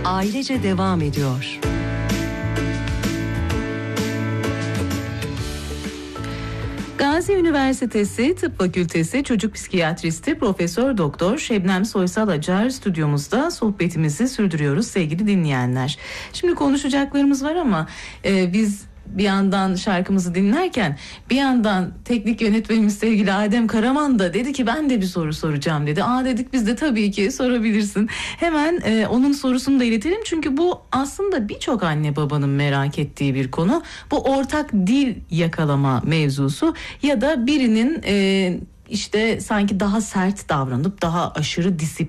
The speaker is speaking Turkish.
ailece devam ediyor. Gazi Üniversitesi Tıp Fakültesi Çocuk Psikiyatristi Profesör Doktor Şebnem Soysal Acar stüdyomuzda sohbetimizi sürdürüyoruz sevgili dinleyenler. Şimdi konuşacaklarımız var ama biz bir yandan şarkımızı dinlerken bir yandan teknik yönetmenimiz sevgili Adem Karaman da dedi ki ben de bir soru soracağım dedi. Dedik biz de tabii ki sorabilirsin. Hemen onun sorusunu da iletelim çünkü bu aslında birçok anne babanın merak ettiği bir konu. Bu ortak dil yakalama mevzusu ya da birinin işte sanki daha sert davranıp daha aşırı